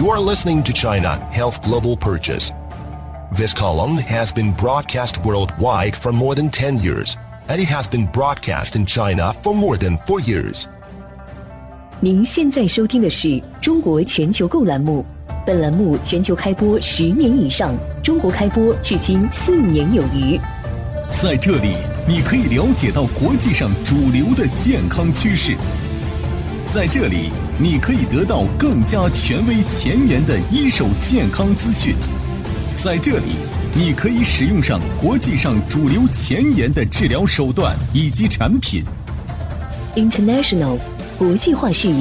You are listening to China Health Global Purchase. This column has been broadcast worldwide for more than 10 years, and it has been broadcast in China for more than 4 years. 您现在收听的是中国全球购栏目，本栏目全球开播10年以上，中国开播至今4年有余。 在这里，你可以了解到国际上主流的健康趋势。在这里，你可以得到更加权威前沿的一手健康资讯。在这里，你可以使用上国际上主流前沿的治疗手段以及产品。 International 国际化视野。